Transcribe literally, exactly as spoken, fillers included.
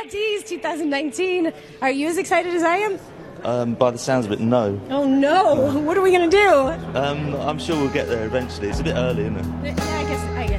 Pilates twenty nineteen. Are you as excited as I am? Um, by the sounds of it, no. Oh no! What are we gonna do? Um, I'm sure we'll get there eventually. It's a bit early, isn't it? Yeah, I guess. I guess.